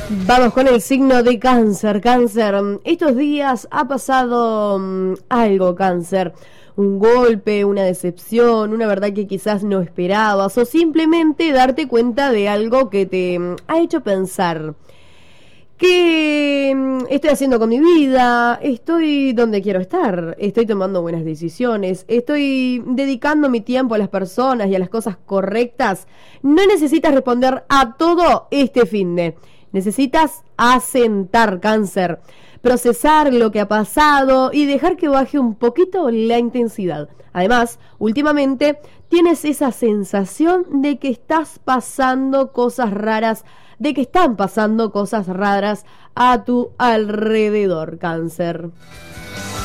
Vamos con el signo de Cáncer. Cáncer, estos días ha pasado algo, Cáncer. Un golpe, una decepción, una verdad que quizás no esperabas, o simplemente darte cuenta de algo que te ha hecho pensar. ¿Qué estoy haciendo con mi vida? ¿Estoy donde quiero estar? ¿Estoy tomando buenas decisiones? ¿Estoy dedicando mi tiempo a las personas y a las cosas correctas? No necesitas responder a todo este finde. Necesitas asentar, Cáncer, procesar lo que ha pasado y dejar que baje un poquito la intensidad. Además, últimamente tienes esa sensación de que estás pasando cosas raras, de que están pasando cosas raras a tu alrededor, Cáncer.